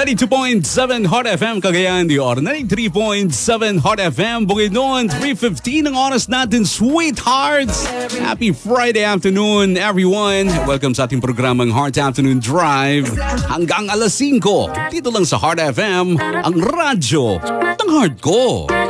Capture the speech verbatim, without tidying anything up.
ninety-two point seven Hot F M Cagayan de Oro, ninety-three point seven Hot F M Bukidnon, three fifteen ang oras natin, sweethearts. Happy Friday afternoon, everyone. Welcome sa ating programang Heart Afternoon Drive. Hanggang alas singko, dito lang sa Hot F M, ang radyo ng heart ko.